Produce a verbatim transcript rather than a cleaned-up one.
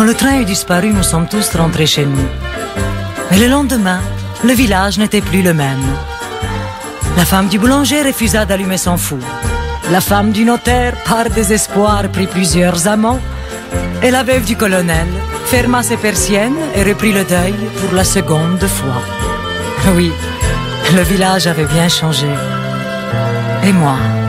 Quand le train eut disparu, nous sommes tous rentrés chez nous. Et le lendemain, le village n'était plus le même. La femme du boulanger refusa d'allumer son four. La femme du notaire, par désespoir, prit plusieurs amants. Et la veuve du colonel ferma ses persiennes et reprit le deuil pour la seconde fois. Oui, le village avait bien changé. Et moi